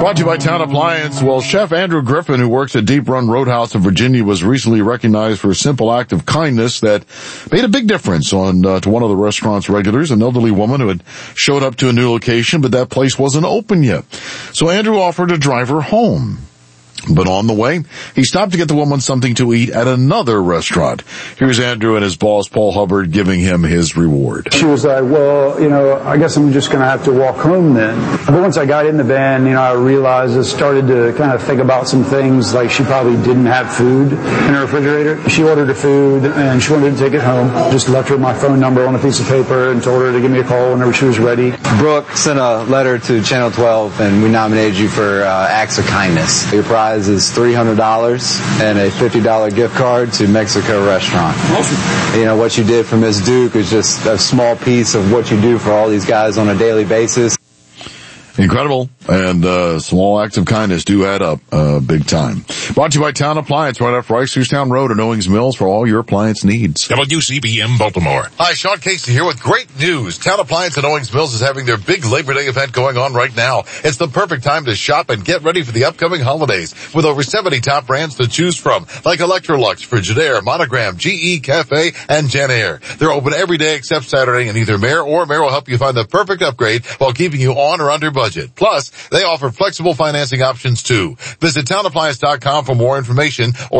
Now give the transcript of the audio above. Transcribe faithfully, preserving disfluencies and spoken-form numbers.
Brought to you by Town Appliance. Well, Chef Andrew Griffin, who works at Deep Run Roadhouse in Virginia, was recently recognized for a simple act of kindness that made a big difference on uh, to one of the restaurant's regulars, an elderly woman who had showed up to a new location, but that place wasn't open yet. So Andrew offered to drive her home. But on the way, he stopped to get the woman something to eat at another restaurant. Here's Andrew and his boss, Paul Hubbard, giving him his reward. She was like, well, you know, I guess I'm just going to have to walk home then. But once I got in the van, you know, I realized I started to kind of think about some things, like she probably didn't have food in her refrigerator. She ordered her food and she wanted to take it home. Just left her my phone number on a piece of paper and told her to give me a call whenever she was ready. Brooke sent a letter to Channel twelve and we nominated you for uh, acts of kindness. Your prize is three hundred dollars and a fifty dollars gift card to Mexico restaurant. Awesome. You know, what you did for Miss Duke is just a small piece of what you do for all these guys on a daily basis. Incredible. And uh small acts of kindness do add up uh big time. Brought to you by Town Appliance, right off Rice Town Road in Owings Mills for all your appliance needs. W C B M Baltimore. Hi, Sean Casey here with great news. Town Appliance in Owings Mills is having their big Labor Day event going on right now. It's the perfect time to shop and get ready for the upcoming holidays with over seventy top brands to choose from, like Electrolux, Frigidaire, Monogram, G E, Cafe, and Janair. They're open every day except Saturday, and either Mayor or Mayor will help you find the perfect upgrade while keeping you on or under budget. Plus, they offer flexible financing options too. Visit town appliance dot com for more information or